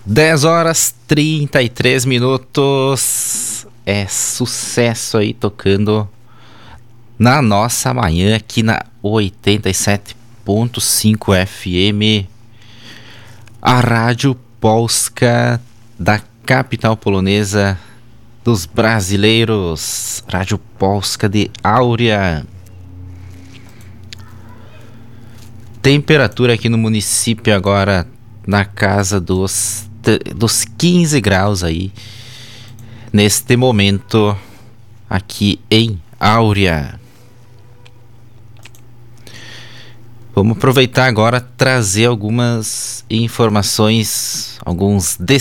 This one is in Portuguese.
10h33. É sucesso aí tocando na nossa manhã aqui na 87.5 FM, a Rádio Polska da capital polonesa dos brasileiros, Rádio Polska de Áurea. Temperatura aqui no município agora na casa dos 15 graus aí, neste momento aqui em Áurea. Vamos aproveitar agora trazer algumas informações, alguns